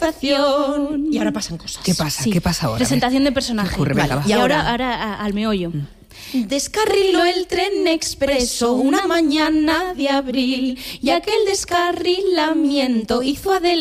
estación. Y ahora pasan cosas. ¿Qué pasa? Sí. ¿Qué pasa ahora? Presentación de personaje. ¿Qué ocurre? Venga, va. Y ahora al meollo. Descarriló el tren expreso una mañana de abril y aquel descarrilamiento hizo